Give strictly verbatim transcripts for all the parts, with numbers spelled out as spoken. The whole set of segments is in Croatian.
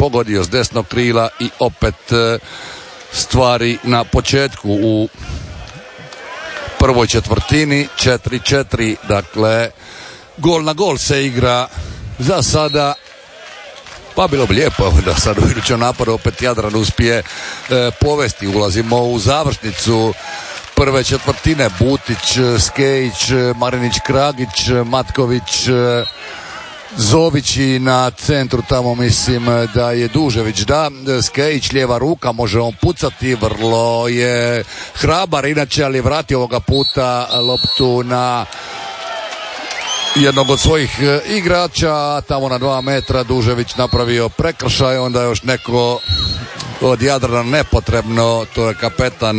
pogodio s desnog krila i opet stvari na početku u prvoj četvrtini. četiri četiri, dakle gol na gol se igra za sada. Pa bilo bi lijepo da sad u idućem napadu opet Jadran uspije e, povesti. Ulazimo u završnicu prve četvrtine. Butić, Skejić, Marinić, Kragić, Matković, Zović i na centru tamo mislim da je Dužević, da, Skejić lijeva ruka, može on pucati, vrlo je hrabar inače, ali vrati ovoga puta loptu na jednog od svojih igrača, tamo na dva metra Dužević napravio prekršaj, onda još neko od Jadrana nepotrebno, to je kapetan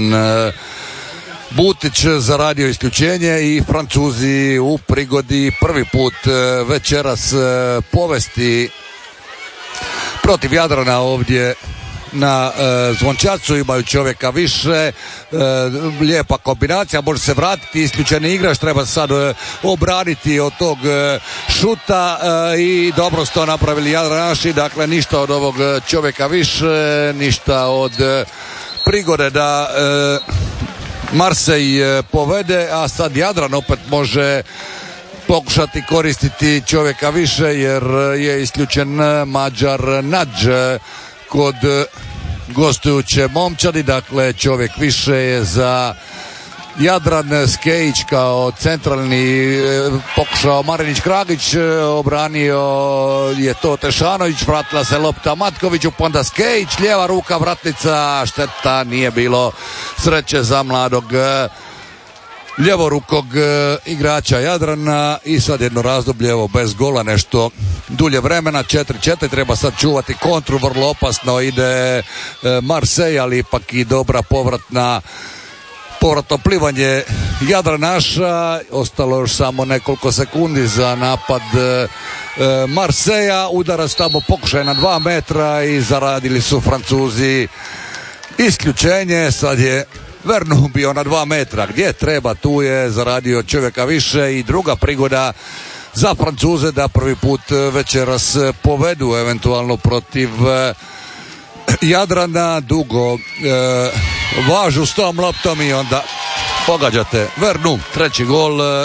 Butić zaradio isključenje i Francuzi u prigodi prvi put večeras povesti protiv Jadrana ovdje na e, Zvončacu. Imaju čovjeka više, e, lijepa kombinacija, može se vratiti isključeni igrač, treba sad e, obraniti od tog e, šuta e, i dobro su to napravili Jadranaši, dakle ništa od ovog čovjeka više, ništa od e, prigode da e, Marsej e, povede, a sad Jadran opet može pokušati koristiti čovjeka više jer je isključen Mađar Nadž kod gostujuće momčadi, dakle čovjek više je za Jadran. Skejić kao centralni pokušao Marinić, Kragić obranio je to Tešanović, vratila se lopta Matkoviću, pa onda Skejić, lijeva ruka, vratnica, šteta, nije bilo sreće za mladog ljevorukog igrača Jadrana i sad jedno razdoblje evo bez gola, nešto dulje vremena. Četiri četiri, treba sad čuvati kontru, vrlo opasno ide Marsej, ali ipak i dobra povratna povratno plivanje Jadranaša. Ostalo još samo nekoliko sekundi za napad Marseja, udarac tamo, pokušaj na dva metra i zaradili su Francuzi isključenje. Sad je Vernu bio na dva metra gdje treba, tu je zaradio čovjeka više i druga prigoda za Francuze da prvi put večeras povedu eventualno protiv Jadrana. Dugo e, važu s tom loptom i onda pogađate Vernu, treći gol e,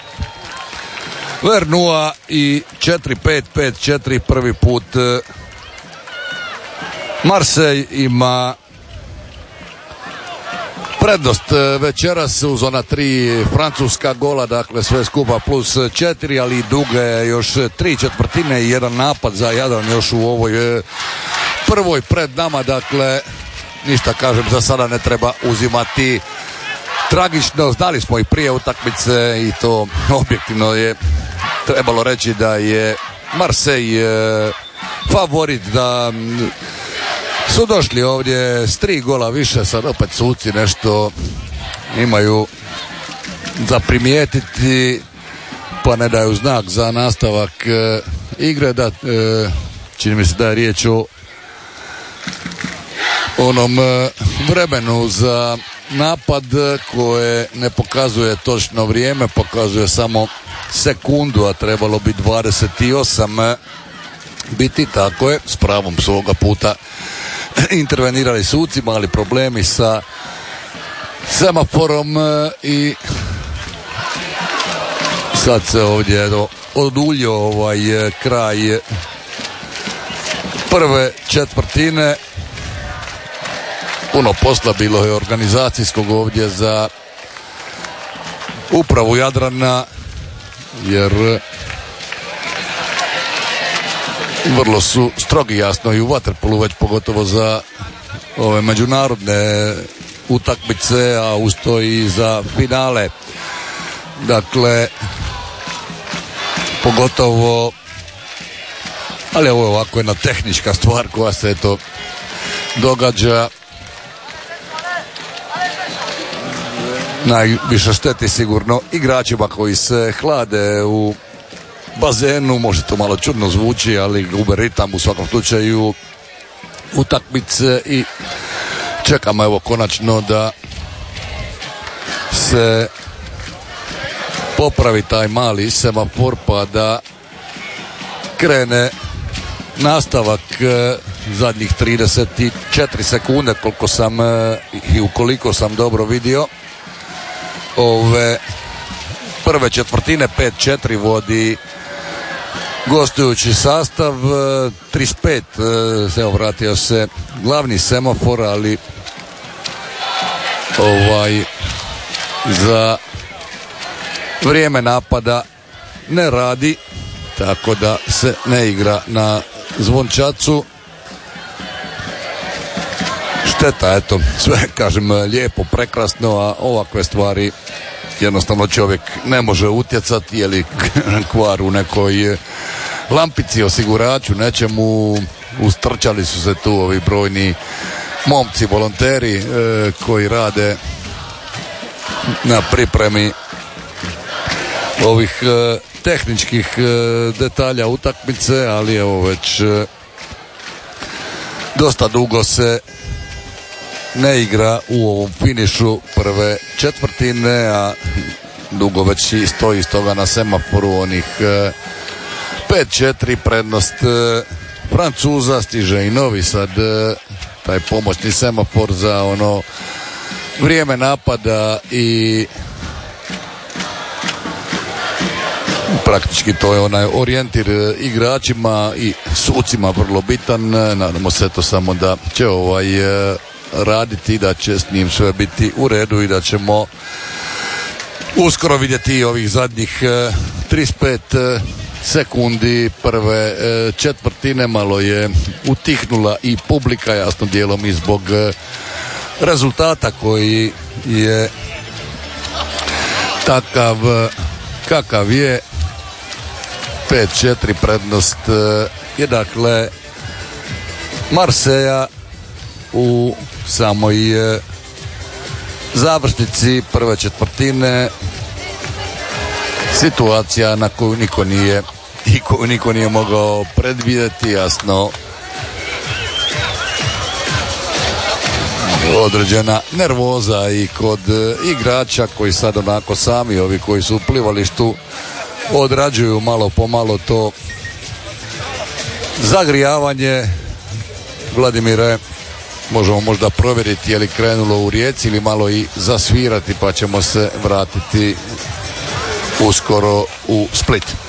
Vernua i četiri pet, pet četiri prvi put e, Marsej ima prednost večeras uz ona tri francuska gola, dakle sve skupa plus četiri, ali duge još tri četvrtine i jedan napad za Jadran još u ovoj prvoj pred nama, dakle ništa kažem, za sada ne treba uzimati tragično. Znali smo i prije utakmice i to objektivno je trebalo reći da je Marsej favorit, da su došli ovdje s tri gola više, sad opet suci nešto imaju za primijetiti pa ne daju znak za nastavak e, igre. Da, e, čini mi se da je riječ o onom e, vremenu za napad koje ne pokazuje točno vrijeme, pokazuje samo sekundu, a trebalo bi dvadeset osam biti, tako je, s pravom su ovoga puta intervenirali suci, mali problemi sa semaforom i sad se ovdje oduljio ovaj kraj prve četvrtine. Puno posla bilo je organizacijskog ovdje za upravu Jadrana, jer vrlo su strogi, jasno, i u vaterpolu, već pogotovo za ove međunarodne utakmice, a uz to i za finale. Dakle, pogotovo, ali ovo je ovako jedna tehnička stvar koja se eto događa. Najviše šteti sigurno igračima koji se hlade u bazenu, može to malo čudno zvuči, ali gube ritam u svakom slučaju utakmice i čekamo evo konačno da se popravi taj mali semafor pa da krene nastavak zadnjih trideset četiri sekunde koliko sam i ukoliko sam dobro vidio ove prve četvrtine. Pet četiri vodi gostujući sastav. trideset pet evo vratio se glavni semafor, ali ovaj za vrijeme napada ne radi, tako da se ne igra na zvončacu. Šteta, eto, sve kažem lijepo, prekrasno, a ovakve stvari jednostavno čovjek ne može utjecati, je li kvar u nekoj lampici, osiguraču, nečemu. Ustrčali su se tu ovi brojni momci, volonteri e, koji rade na pripremi ovih e, tehničkih e, detalja utakmice, ali evo već e, dosta dugo se ne igra u ovom finišu prve četvrtine, a dugo već i stoji stoga na semaforu onih e, pet četiri prednost e, Francuza. Stiže i novi sad e, taj pomoćni semafor za ono vrijeme napada i praktički to je onaj orijentir igračima i sucima vrlo bitan. Nadamo se to samo da će ovaj raditi, da će s njim sve biti u redu i da ćemo uskoro vidjeti ovih zadnjih trideset pet sekundi prve četvrtine. Malo je utihnula i publika, jasno dijelom i zbog rezultata koji je takav kakav je. Pet četiri prednost je dakle Marseja u samoj završnici prve četvrtine. Situacija na koju niko nije i koju niko nije mogao predvidjeti, jasno određena nervoza i kod igrača koji sad onako sami, ovi koji su u plivalištu, odrađuju malo po malo to zagrijavanje. Vladimire, možemo možda provjeriti je li krenulo u Rijeci ili malo i zasvirati, pa ćemo se vratiti uskoro u Split.